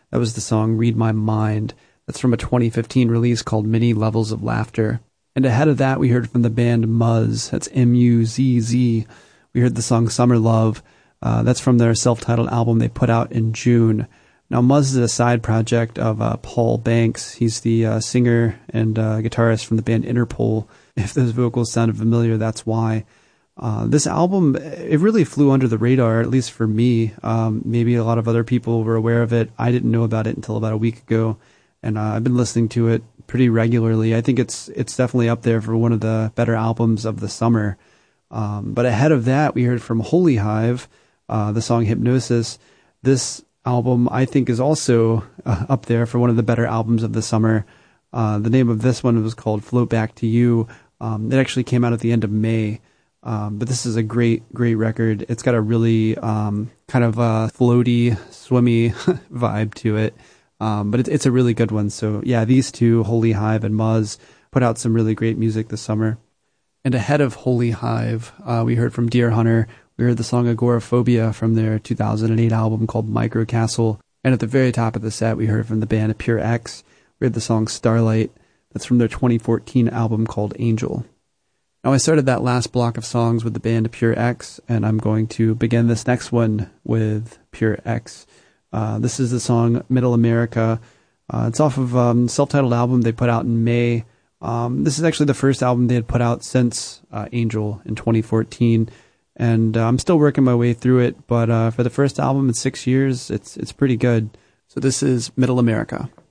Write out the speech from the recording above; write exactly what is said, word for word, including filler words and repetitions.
That was the song Read My Mind. That's from a twenty fifteen release called Many Levels of Laughter. And ahead of that, we heard from the band Muzz. That's M U Z Z. We heard the song Summer Love. Uh, that's from their self-titled album they put out in June. Now, Muzz is a side project of uh, Paul Banks. He's the uh, singer and uh, guitarist from the band Interpol. If those vocals sounded familiar, that's why. Uh, this album, it really flew under the radar, at least for me. Um, maybe a lot of other people were aware of it. I didn't know about it until about a week ago, and uh, I've been listening to it pretty regularly. I think it's it's definitely up there for one of the better albums of the summer. Um, but ahead of that, we heard from Holy Hive, uh, the song Hypnosis. This album, I think, is also uh, up there for one of the better albums of the summer. Uh, the name of this one was called Float Back to You. Um, it actually came out at the end of May. Um, but this is a great, great record. It's got a really um, kind of a floaty, swimmy vibe to it. Um, but it, it's a really good one. So yeah, these two, Holy Hive and Muzz, put out some really great music this summer. And ahead of Holy Hive, uh, we heard from Deer Hunter. We heard the song Agoraphobia from their two thousand eight album called Micro Castle. And at the very top of the set, we heard from the band Pure X. We heard the song Starlight. That's from their twenty fourteen album called Angel. Now, I started that last block of songs with the band Pure X, and I'm going to begin this next one with Pure X. Uh, this is the song Middle America. Uh, it's off of a um, self-titled album they put out in May. Um, this is actually the first album they had put out since uh, Angel in twenty fourteen, and uh, I'm still working my way through it, but uh, for the first album in six years, it's it's pretty good. So this is Middle America.